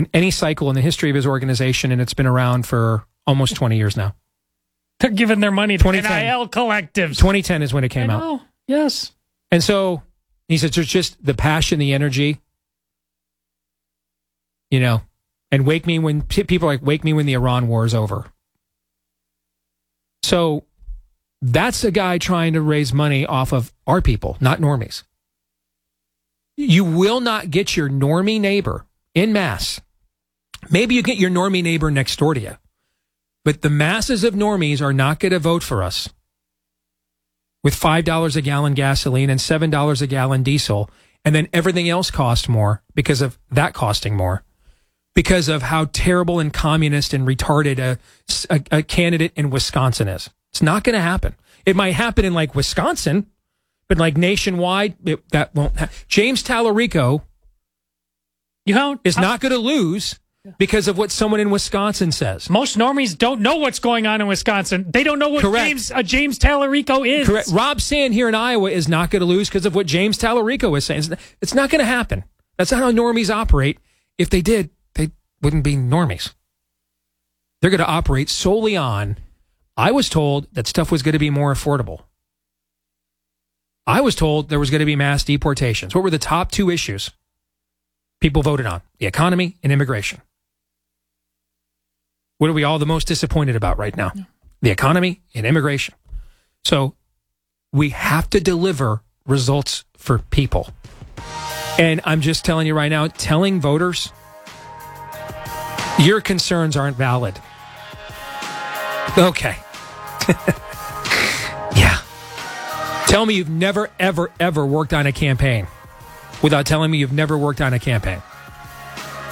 in any cycle in the history of his organization, and it's been around for almost 20 years now. They're giving their money to NIL collectives. 2010 is when it came out. Yes. And so he says there's just the passion, the energy, and wake me when people are like, wake me when the Iran war is over. So that's a guy trying to raise money off of our people, not normies. You will not get your normie neighbor en masse. Maybe you get your normie neighbor next door to you, but the masses of normies are not going to vote for us with $5 a gallon gasoline and $7 a gallon diesel, and then everything else costs more because of that costing more, because of how terrible and communist and retarded a candidate in Wisconsin is. It's not going to happen. It might happen in like Wisconsin, but like nationwide, that won't happen. James Tallarico is not going to lose because of what someone in Wisconsin says. Most normies don't know what's going on in Wisconsin. They don't know what James Tallarico is. Correct. Rob Sand here in Iowa is not going to lose because of what James Tallarico is saying. It's not going to happen. That's not how normies operate. If they did, they wouldn't be normies. They're going to operate solely on, I was told that stuff was going to be more affordable. I was told there was going to be mass deportations. What were the top two issues people voted on? The economy and immigration. What are we all the most disappointed about right now? The economy and immigration. So we have to deliver results for people. And I'm just telling you right now, telling voters your concerns aren't valid. Okay. Yeah. Tell me you've never, ever, ever worked on a campaign without telling me you've never worked on a campaign.